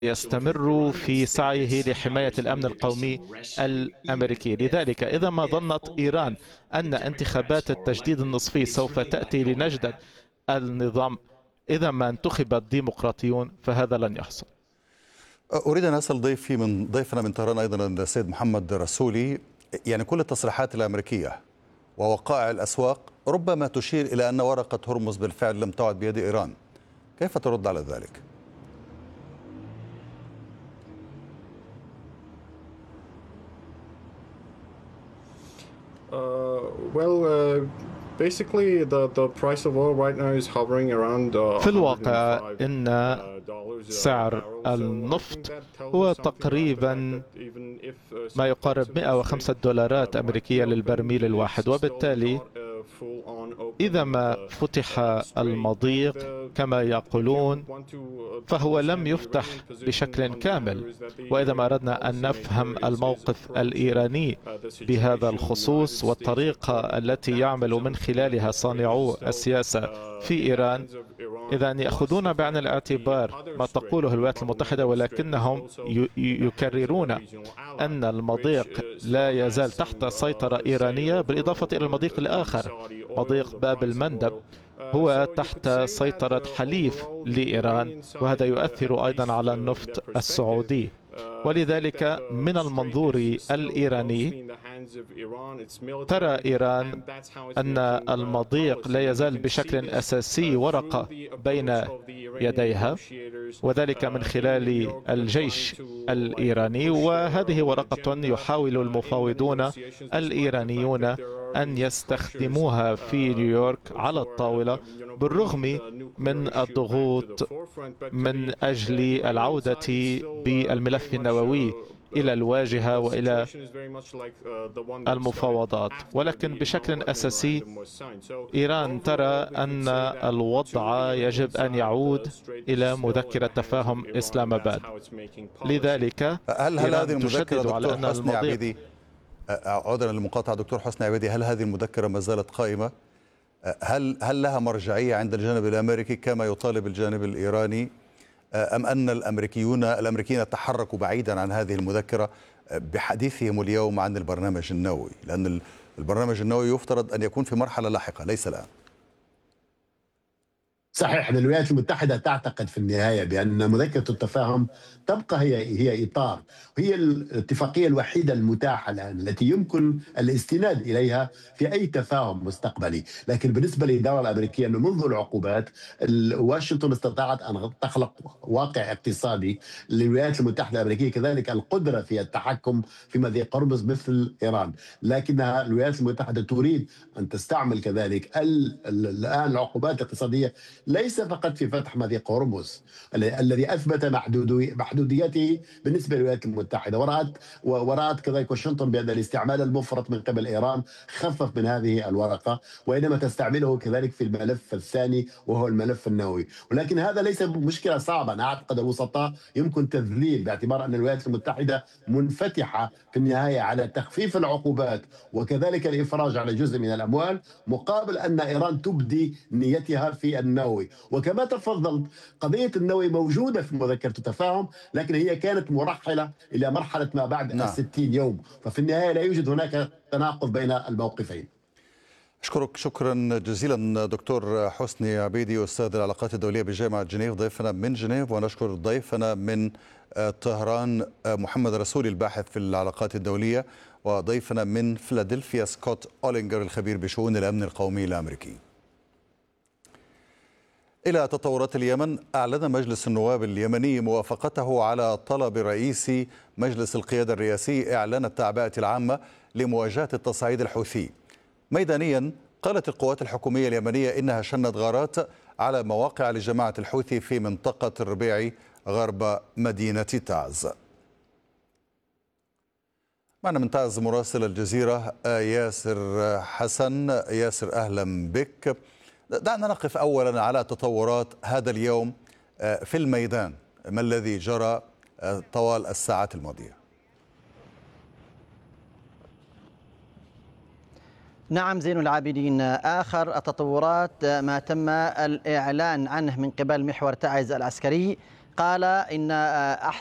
يستمر في سعيه لحماية الأمن القومي الأمريكي. لذلك إذا ما ظنت إيران أن انتخابات التجديد النصفي سوف تأتي لنجدد النظام إذا ما انتخب الديمقراطيون، فهذا لن يحصل. أريد أن أسأل ضيفنا من طهران أيضا السيد محمد رسولي. يعني كل التصريحات الأمريكية ووقائع الأسواق ربما تشير إلى أن ورقة هرمز بالفعل لم تعد بيد إيران، كيف ترد على ذلك؟ في الواقع إن سعر النفط هو تقريبا ما يقارب $105 أمريكية للبرميل الواحد، وبالتالي إذا ما فتح المضيق كما يقولون فهو لم يفتح بشكل كامل. وإذا ما أردنا أن نفهم الموقف الإيراني بهذا الخصوص والطريقة التي يعمل من خلالها صانعو السياسة في إيران، إذا يأخذون بعين الاعتبار ما تقوله الولايات المتحدة، ولكنهم يكررون أن المضيق لا يزال تحت سيطرة إيرانية، بالإضافة إلى المضيق الآخر مضيق باب المندب هو تحت سيطرة حليف لإيران، وهذا يؤثر أيضا على النفط السعودي. ولذلك من المنظور الإيراني ترى إيران أن المضيق لا يزال بشكل أساسي ورقة بين يديها، وذلك من خلال الجيش الإيراني، وهذه ورقة يحاول المفاوضون الإيرانيون أن يستخدموها في نيويورك على الطاولة، بالرغم من الضغوط من أجل العودة بالملف النووي إلى الواجهة وإلى المفاوضات. ولكن بشكل أساسي إيران ترى أن الوضع يجب أن يعود إلى مذكرة تفاهم إسلام آباد. لذلك هل هذه المذكرة على أن حسني عبيدي، عذرا للمقاطعة دكتور حسني عبيدي، هل هذه المذكرة ما زالت قائمة؟ هل لها مرجعية عند الجانب الأمريكي كما يطالب الجانب الإيراني، أم أن الأمريكيين تحركوا بعيدا عن هذه المذكرة بحديثهم اليوم عن البرنامج النووي؟ لأن البرنامج النووي يفترض أن يكون في مرحلة لاحقة ليس الآن. صحيح، الولايات المتحدة تعتقد في النهاية بأن مذكرة التفاهم تبقى هي إطار، هي الاتفاقية الوحيدة المتاحة الآن التي يمكن الاستناد إليها في أي تفاهم مستقبلي. لكن بالنسبة للدولة الأمريكية أنه منذ العقوبات واشنطن استطاعت أن تخلق واقع اقتصادي للولايات المتحدة الأمريكية، كذلك القدرة في التحكم في مضيق هرمز مثل إيران، لكنها الولايات المتحدة تريد أن تستعمل كذلك الآن العقوبات الاقتصادية ليس فقط في فتح مضيق هرمز الذي اثبت محدوديته بالنسبه للولايات المتحده، ورأت كذلك واشنطن بان الاستعمال المفرط من قبل ايران خفف من هذه الورقه، وانما تستعمله كذلك في الملف الثاني وهو الملف النووي. ولكن هذا ليس مشكله صعبه، انا اعتقد الوسطاء يمكن تذليل باعتبار ان الولايات المتحده منفتحه في النهايه على تخفيف العقوبات وكذلك الافراج على جزء من الاموال، مقابل ان ايران تبدي نيتها في النووي. وكما تفضلت قضية النووي موجودة في مذكرة التفاهم، لكن هي كانت مرحلة إلى مرحلة ما بعد 60 يوم، ففي النهاية لا يوجد هناك تناقض بين الموقفين. أشكرك شكرا جزيلا دكتور حسني عبيدي، أستاذ العلاقات الدولية بجامعة جنيف، ضيفنا من جنيف. ونشكر ضيفنا من طهران محمد رسولي الباحث في العلاقات الدولية، وضيفنا من فيلادلفيا سكوت أولينجر الخبير بشؤون الأمن القومي الأمريكي. إلى تطورات اليمن، أعلن مجلس النواب اليمني موافقته على طلب رئيس مجلس القيادة الرئاسي إعلان التعبئة العامة لمواجهة التصعيد الحوثي. ميدانيا، قالت القوات الحكومية اليمنية إنها شنت غارات على مواقع لجماعة الحوثي في منطقة الربيع غرب مدينة تعز. معنا من تعز مراسل الجزيرة ياسر حسن. ياسر، أهلا بك. دعنا نقف أولا على تطورات هذا اليوم في الميدان، ما الذي جرى طوال الساعات الماضية؟ نعم زين العابدين، آخر التطورات ما تم الإعلان عنه من قبل محور تعز العسكري قال إن أحسن